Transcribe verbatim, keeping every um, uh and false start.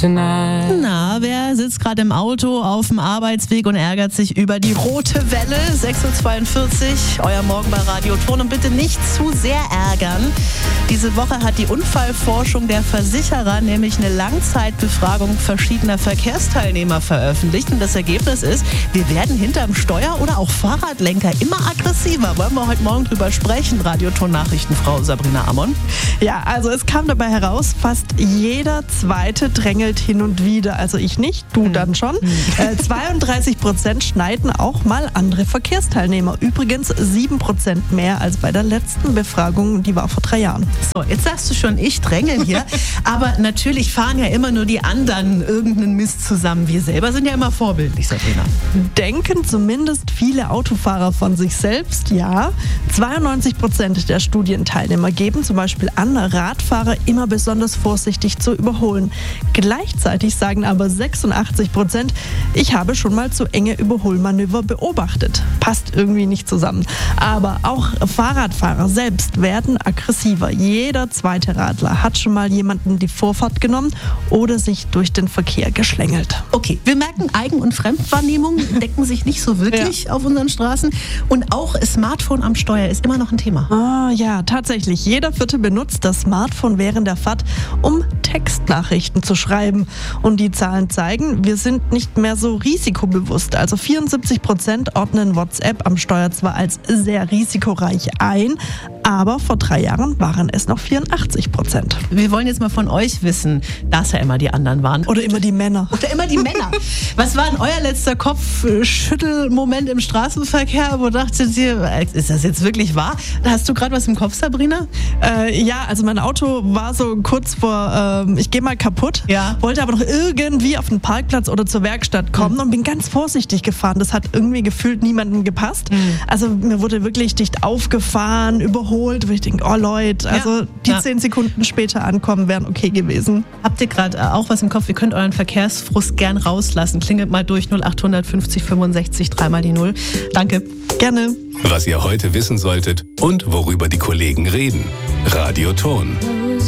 tonight. Na, wer sitzt gerade im Auto auf dem Arbeitsweg und ärgert sich über die rote Welle? sechs Uhr zweiundvierzig, euer Morgen bei Radio Ton. Und bitte nicht zu sehr ärgern. Diese Woche hat die Unfallforschung der Versicherer nämlich eine Langzeitbefragung verschiedener Verkehrsteilnehmer veröffentlicht. Und das Ergebnis ist, wir werden hinterm Steuer oder auch Fahrradlenker immer aggressiver. Wollen wir heute Morgen drüber sprechen? Radio Ton Nachrichtenfrau Sabrina Amon. Ja, also es kam dabei heraus, fast jeder Zweite drängelt hin und wieder. Also ich nicht, du dann schon. Äh, zweiunddreißig Prozent schneiden auch mal andere Verkehrsteilnehmer. Übrigens sieben Prozent mehr als bei der letzten Befragung, die war vor drei Jahren. So, jetzt sagst du schon, ich drängel hier. Aber natürlich fahren ja immer nur die anderen irgendeinen Mist zusammen. Wir selber sind ja immer vorbildlich, Sabrina. Denken zumindest viele Autofahrer von sich selbst, ja. zweiundneunzig Prozent der Studienteilnehmer geben zum Beispiel an, Radfahrer immer besonders vorsichtig zu überholen. Gleichzeitig sagen aber sechsundachtzig Prozent, ich habe schon mal zu enge Überholmanöver beobachtet. Passt irgendwie nicht zusammen. Aber auch Fahrradfahrer selbst werden aggressiver. Jeder zweite Radler hat schon mal jemanden die Vorfahrt genommen oder sich durch den Verkehr geschlängelt. Okay, wir merken, Eigen- und Fremdwahrnehmung decken sich nicht so wirklich ja. auf unseren Straßen. Und auch Smartphone am Steuer ist immer noch ein Thema. Ah, ja, tatsächlich. Jeder Vierte benutzt das Smartphone während der Fahrt, um Textnachrichten zu schreiben. Und die Zahlen zeigen, wir sind nicht mehr so risikobewusst. Also vierundsiebzig Prozent ordnen WhatsApp am Steuer zwar als sehr risikoreich ein, aber vor drei Jahren waren es noch vierundachtzig Prozent. Wir wollen jetzt mal von euch wissen, dass ja immer die anderen waren. Oder immer die Männer. Oder immer die Männer. Was war denn euer letzter Kopfschüttelmoment im Straßenverkehr, wo dachtet ihr, ist das jetzt wirklich wahr? Hast du gerade was im Kopf, Sabrina? Äh, ja, also mein Auto war so kurz vor, äh, ich gehe mal kaputt, ja. wollte aber noch irgendwie auf den Parkplatz oder zur Werkstatt kommen mhm. und bin ganz vorsichtig gefahren. Das hat irgendwie gefühlt niemandem gepasst. Mhm. Also mir wurde wirklich dicht aufgefahren, überholt, wo ich denke, oh Leute, also ja. die ja. zehn Sekunden später ankommen wären okay gewesen. Habt ihr gerade auch was im Kopf? Ihr könnt euren Verkehrsfrust gern rauslassen. Klingelt mal durch null acht fünfzig fünfundsechzig dreimal die Null. Danke. Gerne. Was ihr heute wissen solltet und worüber die Kollegen reden. Radio Ton.